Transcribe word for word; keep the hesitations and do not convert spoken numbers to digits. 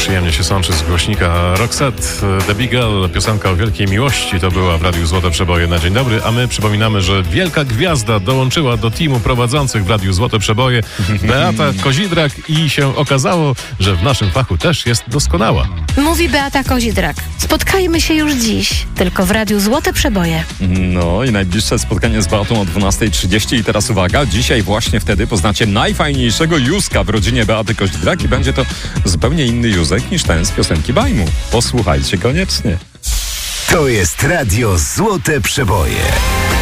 Przyjemnie się sączy z głośnika Roxette, The Big Girl, piosenka o wielkiej miłości, to była w Radiu Złote Przeboje na dzień dobry, a my przypominamy, że wielka gwiazda dołączyła do teamu prowadzących w Radiu Złote Przeboje, Beata Kozidrak, i się okazało, że w naszym fachu też jest doskonała. Mówi Beata Kozidrak. Spotkajmy się już dziś, tylko w Radiu Złote Przeboje. No i najbliższe spotkanie z Beatą o dwunasta trzydzieści i teraz uwaga, dzisiaj właśnie wtedy poznacie najfajniejszego Józka w rodzinie Beaty Kozidrak i będzie to zupełnie inny Józek niż ten z piosenki Bajmu. Posłuchajcie koniecznie. To jest Radio Złote Przeboje.